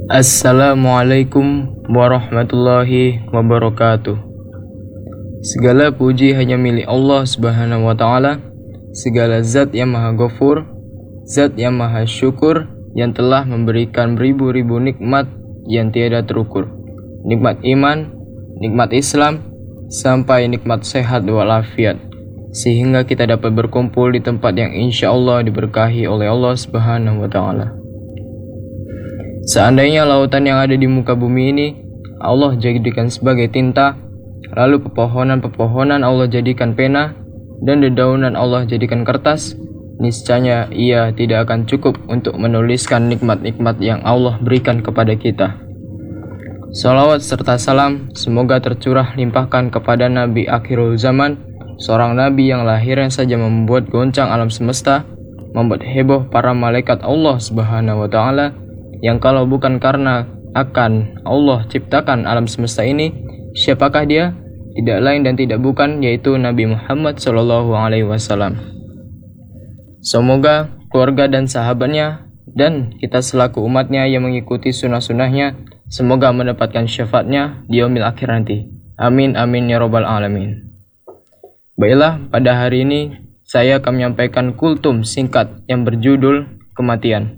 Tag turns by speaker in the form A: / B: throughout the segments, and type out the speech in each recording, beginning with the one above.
A: Assalamualaikum warahmatullahi wabarakatuh. Segala puji hanya milik Allah Subhanahu wa ta'ala. Segala zat yang maha ghafur, zat yang maha syukur, yang telah memberikan beribu-ribu nikmat yang tiada terukur. Nikmat iman, nikmat Islam, sampai nikmat sehat walafiat, sehingga kita dapat berkumpul di tempat yang insya Allah diberkahi oleh Allah Subhanahu wa ta'ala. Seandainya lautan yang ada di muka bumi ini Allah jadikan sebagai tinta, lalu pepohonan-pepohonan Allah jadikan pena, dan dedaunan Allah jadikan kertas, niscaya ia tidak akan cukup untuk menuliskan nikmat-nikmat yang Allah berikan kepada kita. Salawat serta salam semoga tercurah limpahkan kepada Nabi akhirul zaman, seorang Nabi yang lahirnya saja membuat goncang alam semesta, membuat heboh para malaikat Allah Subhanahu wa ta'ala, yang kalau bukan karena akan Allah ciptakan alam semesta ini, siapakah dia? Tidak lain dan tidak bukan, yaitu Nabi Muhammad SAW. Semoga keluarga dan sahabatnya dan kita selaku umatnya yang mengikuti sunnah-sunnahnya semoga mendapatkan syafaatnya di yaumil akhir nanti. Amin amin ya robbal alamin. Baiklah, pada hari ini saya akan menyampaikan kultum singkat yang berjudul kematian.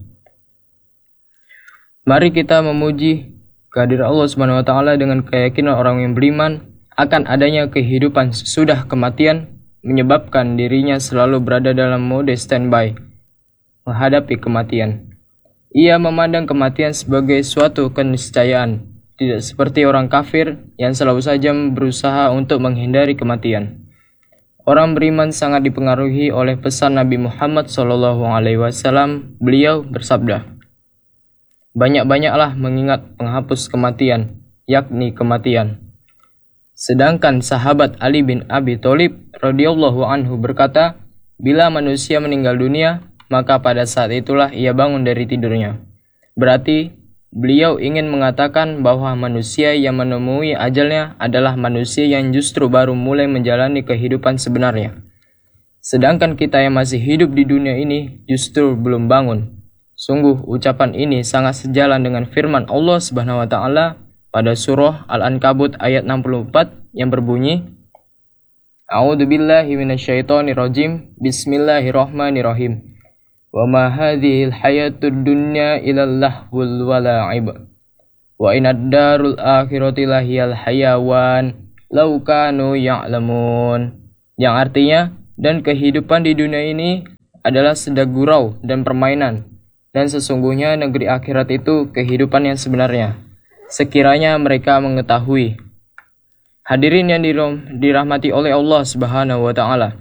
A: Mari kita memuji kehadiran Allah Subhanahu wa ta'ala dengan keyakinan orang yang beriman akan adanya kehidupan sesudah kematian, menyebabkan dirinya selalu berada dalam mode standby menghadapi kematian. Ia memandang kematian sebagai suatu keniscayaan, tidak seperti orang kafir yang selalu saja berusaha untuk menghindari kematian. Orang beriman sangat dipengaruhi oleh pesan Nabi Muhammad SAW. Beliau bersabda, banyak-banyaklah mengingat penghapus kematian, yakni kematian. Sedangkan sahabat Ali bin Abi Thalib radhiyallahu anhu berkata, bila manusia meninggal dunia, maka pada saat itulah ia bangun dari tidurnya. Berarti beliau ingin mengatakan bahwa manusia yang menemui ajalnya adalah manusia yang justru baru mulai menjalani kehidupan sebenarnya. Sedangkan kita yang masih hidup di dunia ini justru belum bangun. Sungguh ucapan ini sangat sejalan dengan firman Allah Subhanahu wa ta'ala pada surah Al-Ankabut ayat 64 yang berbunyi, A'udzubillahi minasyaitonirrajim, Bismillahirrahmanirrahim. Wa ma hadhil hayatud dunya illal lahwul wala'ib. Wa inad darul akhirati lahiyal hayawan law kanu ya'lamun. Yang artinya, dan kehidupan di dunia ini adalah sedang gurau dan permainan. Dan sesungguhnya negeri akhirat itu kehidupan yang sebenarnya, sekiranya mereka mengetahui. Hadirin yang dirahmati oleh Allah Subhanahu wa ta'ala.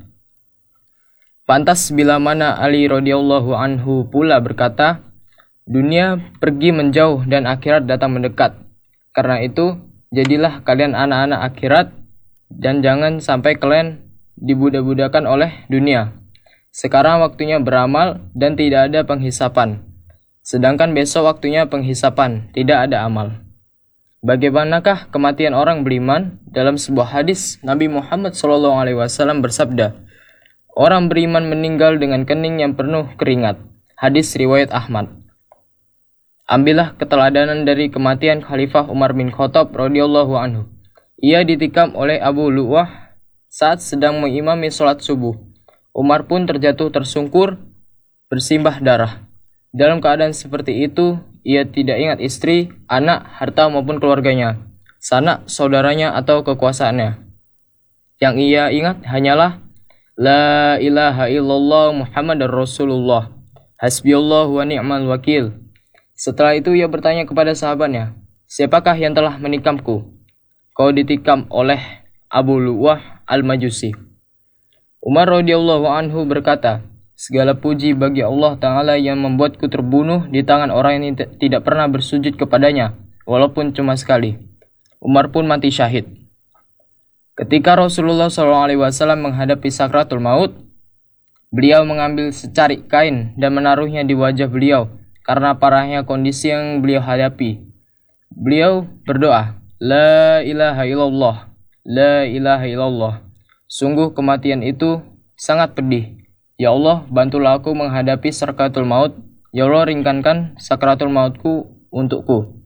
A: Pantas bila mana Ali radhiyallahu anhu pula berkata, dunia pergi menjauh dan akhirat datang mendekat. Karena itu, jadilah kalian anak-anak akhirat dan jangan sampai kalian dibudak-budakan oleh dunia. Sekarang waktunya beramal dan tidak ada penghisapan. Sedangkan besok waktunya penghisapan, tidak ada amal. Bagaimanakah kematian orang beriman? Dalam sebuah hadis, Nabi Muhammad SAW bersabda, orang beriman meninggal dengan kening yang penuh keringat. Hadis riwayat Ahmad. Ambillah keteladanan dari kematian Khalifah Umar bin Khattab radhiyallahu anhu. Ia ditikam oleh Abu Lu'wah saat sedang mengimami sholat subuh. Umar pun terjatuh tersungkur, bersimbah darah. Dalam keadaan seperti itu, ia tidak ingat istri, anak, harta maupun keluarganya, sanak saudaranya atau kekuasaannya. Yang ia ingat hanyalah La ilaha illallah Muhammadar Rasulullah, hasbiyallahu wa ni'mal wakil. Setelah itu ia bertanya kepada sahabatnya, siapakah yang telah menikamku? Kau ditikam oleh Abu Lu'wah al-Majusi. Umar radhiyallahu anhu berkata, segala puji bagi Allah Ta'ala yang membuatku terbunuh di tangan orang yang tidak pernah bersujud kepadanya, walaupun cuma sekali. Umar pun mati syahid. Ketika Rasulullah SAW menghadapi sakratul maut, beliau mengambil secari kain dan menaruhnya di wajah beliau karena parahnya kondisi yang beliau hadapi. Beliau berdoa, La ilaha illallah, La ilaha illallah. Sungguh kematian itu sangat pedih. Ya Allah, bantulah aku menghadapi sakratul maut. Ya Allah, ringankan sakratul mautku untukku.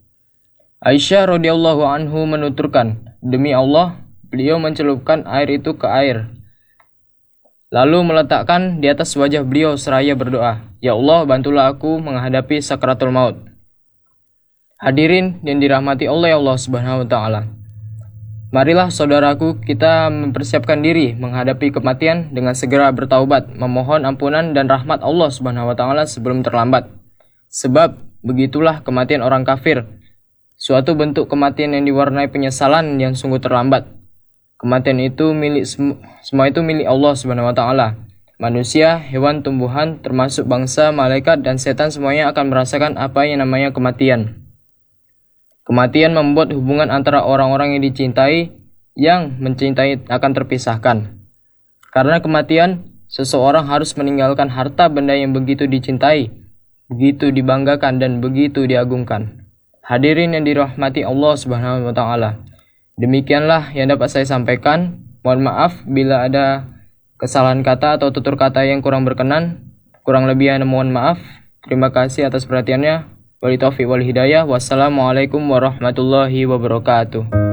A: Aisyah radhiyallahu anhu menuturkan, demi Allah, beliau mencelupkan air itu ke air, lalu meletakkan di atas wajah beliau seraya berdoa, "Ya Allah, bantulah aku menghadapi sakaratul maut." Hadirin yang dirahmati oleh Allah Subhanahu wa taala. Marilah saudaraku, kita mempersiapkan diri menghadapi kematian dengan segera bertaubat, memohon ampunan dan rahmat Allah Subhanahu wa taala sebelum terlambat. Sebab begitulah kematian orang kafir, suatu bentuk kematian yang diwarnai penyesalan yang sungguh terlambat. Kematian itu semua itu milik Allah Subhanahu wa taala. Manusia, hewan, tumbuhan, termasuk bangsa, malaikat dan setan semuanya akan merasakan apa yang namanya kematian. Kematian membuat hubungan antara orang-orang yang dicintai yang mencintai akan terpisahkan. Karena kematian, seseorang harus meninggalkan harta benda yang begitu dicintai, begitu dibanggakan dan begitu diagungkan. Hadirin yang dirahmati Allah Subhanahu wa taala. Demikianlah yang dapat saya sampaikan. Mohon maaf bila ada kesalahan kata atau tutur kata yang kurang berkenan. Kurang lebihnya mohon maaf. Terima kasih atas perhatiannya. Wali taufiq wal hidayah. Wassalamualaikum warahmatullahi wabarakatuh.